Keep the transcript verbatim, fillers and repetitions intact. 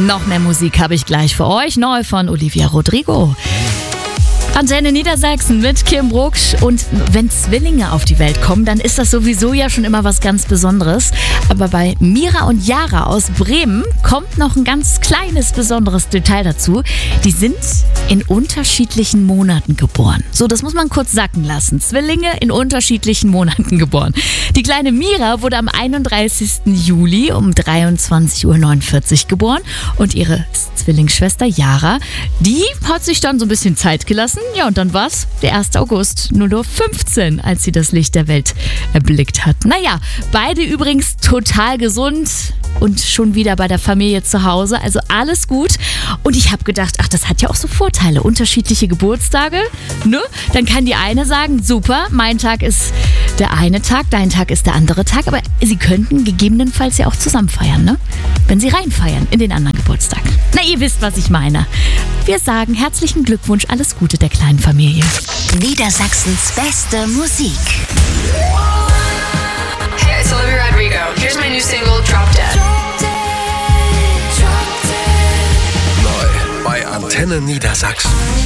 Noch mehr Musik habe ich gleich für euch. Neu von Olivia Rodrigo. Antenne Niedersachsen mit Kim Brucksch. Und wenn Zwillinge auf die Welt kommen, dann ist das sowieso ja schon immer was ganz Besonderes. Aber bei Mira und Yara aus Bremen kommt noch ein ganz kleines, besonderes Detail dazu. Die sind in unterschiedlichen Monaten geboren. So, das muss man kurz sacken lassen. Zwillinge in unterschiedlichen Monaten geboren. Die kleine Mira wurde am einunddreißigsten Juli um dreiundzwanzig Uhr neunundvierzig geboren. Und ihre Zwillingsschwester Yara, die hat sich dann so ein bisschen Zeit gelassen. Ja, und dann war's der erste August, null Uhr fünfzehn, als sie das Licht der Welt erblickt hat. Naja, beide übrigens total gesund und schon wieder bei der Familie zu Hause. Also alles gut. Und ich habe gedacht, ach, das hat ja auch so Vorteile. Unterschiedliche Geburtstage, ne? Dann kann die eine sagen, super, mein Tag ist der eine Tag, dein Tag ist der andere Tag. Aber sie könnten gegebenenfalls ja auch zusammen feiern, ne? Wenn sie reinfeiern in den anderen Geburtstag. Na, ihr wisst, was ich meine. Wir sagen herzlichen Glückwunsch, alles Gute der kleinen Familie. Niedersachsens beste Musik. Hey, it's Olivia Rodrigo. Here's my new single, Drop Dead. Neu bei Antenne Niedersachsen.